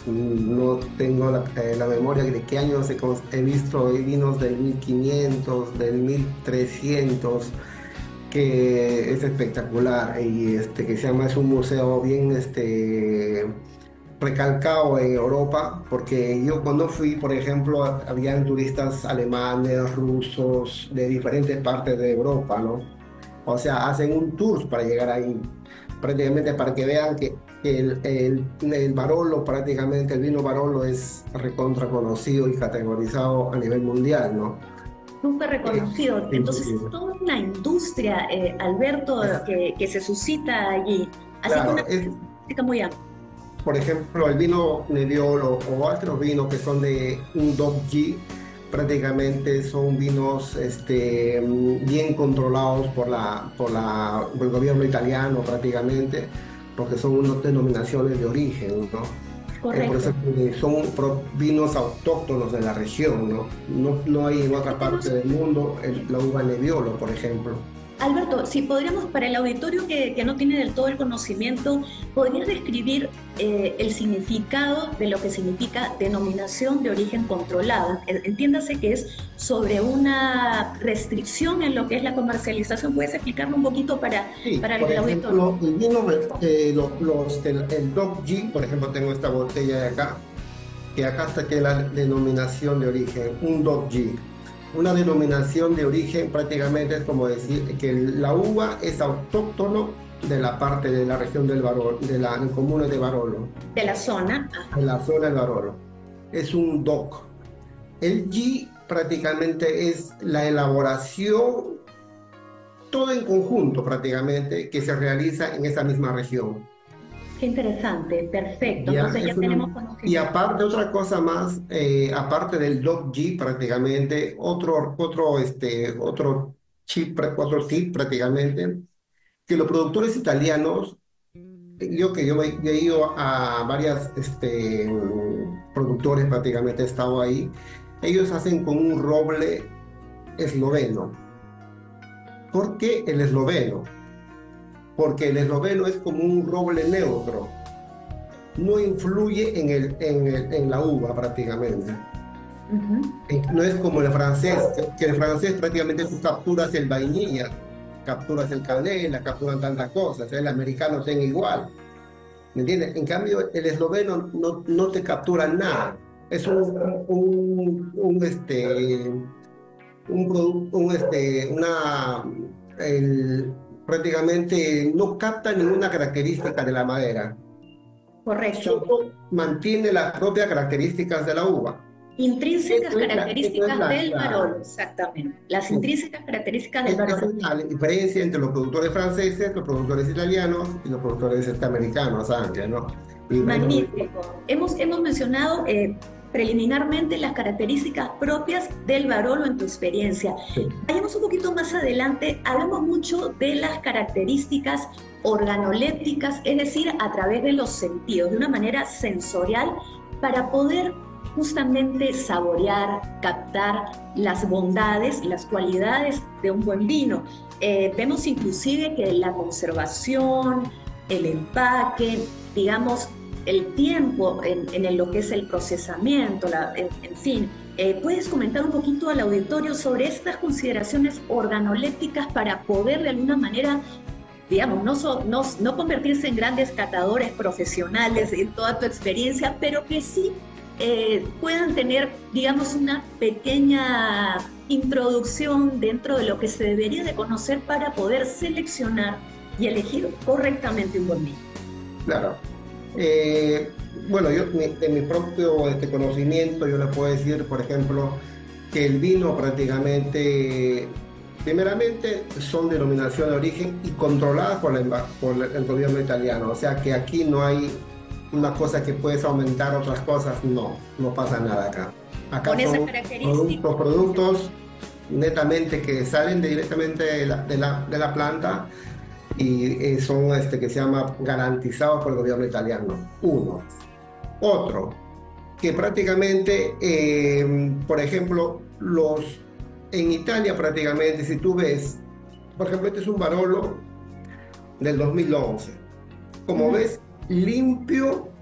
no tengo la memoria de qué años he visto vinos del 1500, del 1300, que es espectacular y que se llama, es un museo bien recalcado en Europa, porque yo cuando fui, por ejemplo, habían turistas alemanes, rusos, de diferentes partes de Europa, ¿no? O sea, hacen un tour para llegar ahí, prácticamente para que vean que el Barolo, prácticamente el vino Barolo es recontra conocido y categorizado a nivel mundial, ¿no? Súper Eh, reconocido. sí, Entonces sí, es toda una industria, Alberto, es- que se suscita allí. Así que una claro, característica muy amplia. por ejemplo, el vino Nebbiolo o otros vinos que son de un DOC-G, prácticamente son vinos bien controlados por el gobierno italiano prácticamente, porque son unas denominaciones de origen, ¿no? Por Correcto. eso son vinos autóctonos de la región, ¿no? No hay en otra parte Cuéntenos, del mundo la uva Nebbiolo, por ejemplo. Alberto, si podríamos, para el auditorio que no tiene del todo el conocimiento, ¿podrías describir el significado de lo que significa denominación de origen controlada? Entiéndase que es sobre una restricción en lo que es la comercialización. ¿Puedes explicarlo un poquito Sí, para por el auditorio? ejemplo, el vino, el Doc G, por ejemplo, tengo esta botella de acá, que acá está que la denominación de origen, un Doc G. Una denominación de origen prácticamente es como decir que la uva es autóctono de la parte de la región del Barolo, de la comuna de Barolo, De la zona. de Ajá. la zona del Barolo. Es un DOC. El G prácticamente es la elaboración, todo en conjunto prácticamente, que se realiza en esa misma región. Qué interesante, perfecto. Ya, Entonces ya tenemos y conocimiento. aparte, otra cosa más, aparte del Dog G prácticamente, otro tip prácticamente, que los productores italianos, yo he ido a varias productores prácticamente, he estado ahí, ellos hacen con un roble esloveno. ¿Por qué el esloveno? Porque el esloveno es como un roble neutro, no influye en la uva prácticamente. Ujú. No es como el francés, que el francés prácticamente tú capturas el vainilla, capturas el canela, capturan tantas cosas, el americano tiene igual, ¿me entiendes? En cambio, el esloveno no te captura nada. Es un producto, prácticamente no capta ninguna característica de la madera, Correcto. solo mantiene las propias características de la uva. Intrínsecas Eso es características del Barolo, exactamente. Las intrínsecas características del esa Barolo. es la diferencia entre los productores franceses, los productores italianos y los productores americanos, antes, ¿no? Y bueno, Magnífico. Hemos mencionado preliminarmente las características propias del Barolo en tu experiencia. Vayamos un poquito más adelante. Hablamos mucho de las características organolépticas, es decir, a través de los sentidos, de una manera sensorial, para poder justamente saborear, captar las bondades, las cualidades de un buen vino. Vemos inclusive que la conservación, el empaque, digamos, el tiempo lo que es el procesamiento, en fin. ¿Puedes comentar un poquito al auditorio sobre estas consideraciones organolépticas para poder de alguna manera, digamos, no convertirse en grandes catadores profesionales en toda tu experiencia, pero que sí puedan tener, digamos, una pequeña introducción dentro de lo que se debería de conocer para poder seleccionar y elegir correctamente un buen vino? claro. Bueno, de mi propio conocimiento, yo le puedo decir, por ejemplo, que el vino prácticamente, primeramente, son denominación de origen y controladas por el gobierno italiano. O sea que aquí no hay una cosa que puedes aumentar, otras cosas, no pasa nada acá. Acá Con esas son características. productos netamente que salen directamente de la planta y son que se llama garantizados por el gobierno italiano. Uno. Otro, que prácticamente, por ejemplo, en Italia prácticamente, si tú ves, por ejemplo, este es un Barolo del 2011. Como Ujú. ves, limpio